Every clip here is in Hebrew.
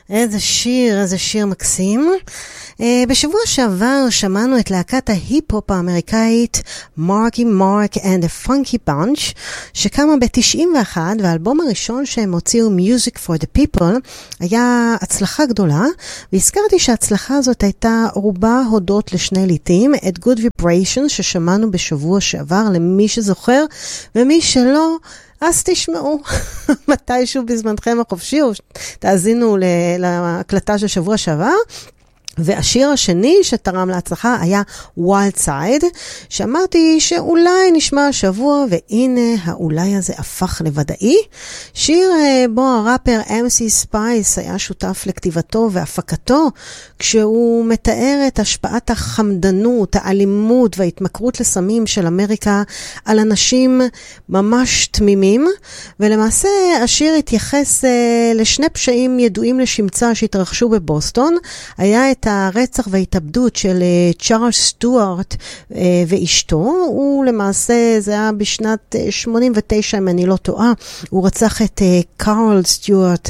איזה שיר מקסים. בשבוע שעבר שמענו את להקת ההיפ-הופ האמריקאית מרקי מרק and the Funky Bunch, שקמה ב-91, והאלבום הראשון שהם הוציאו, Music for the People, היה הצלחה גדולה, והזכרתי שההצלחה הזאת הייתה רובה הודות לשני ליטים, את Good Vibration ששמענו בשבוע שעבר, למי שזוכר, ומי שלא, אז תשמעו מתישהו בזמנכם החופשי, או תאזינו להקלטה של שבוע שעבר. והשיר השני שתרם להצלחה היה Wild Side, שאמרתי שאולי נשמע השבוע, והנה האולי הזה הפך לוודאי. שיר בו הראפר MC Spice היה שותף לכתיבתו והפקתו, כשהוא מתאר את השפעת החמדנות, האלימות וההתמכרות לסמים של אמריקה על אנשים ממש תמימים, ולמעשה השיר התייחס לשני פשעים ידועים לשמצה שהתרחשו בבוסטון. היה את הרצח וההתאבדות של צ'ארלס סטוארט ואשתו. הוא למעשה, זה היה בשנת 89 אם אני לא טועה, הוא רצח את קארל סטוארט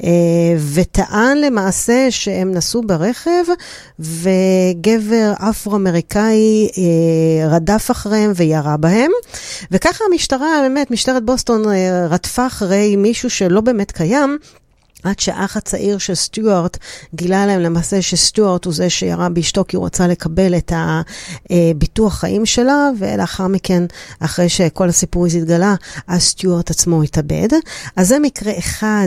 וטען למעשה שהם נסעו ברכב וגבר אפרו-אמריקאי רדף אחריהם וירה בהם, וככה המשטרה, באמת משטרת בוסטון רדפה אחרי מישהו שלא באמת קיים, עד שהאח הצעיר של סטוארט גילה להם למעשה שסטוארט הוא זה שירה באשתו כי הוא רצה לקבל את הביטוח חיים שלה, ולאחר מכן, אחרי שכל הסיפור הזה התגלה, אז סטוארט עצמו התאבד. אז זה מקרה אחד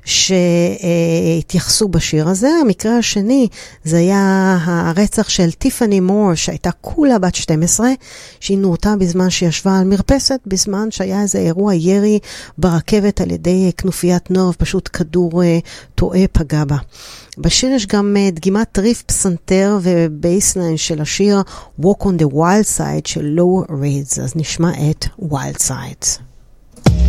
שהתייחסו בשיר הזה. המקרה השני, זה היה הרצח של טיפני מור, שהייתה כולה בת 12, שהיא נורתה בזמן שישבה על מרפסת, בזמן שהיה איזה אירוע ירי ברכבת על ידי כנופיית נוער, פשוט כדור טועה פגע בה. בשיר יש גם דגימת ריף פסנתר ובייסליין של השיר Walk on the Wild Side של Low Raids. אז נשמע את Wild Side.